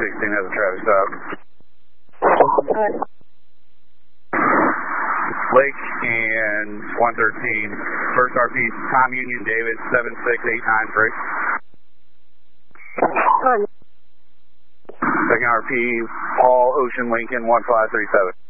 16 has a traffic stop. Lake and 113. First RP, Tom Union David 76893. Second RP, Paul Ocean Lincoln 1537.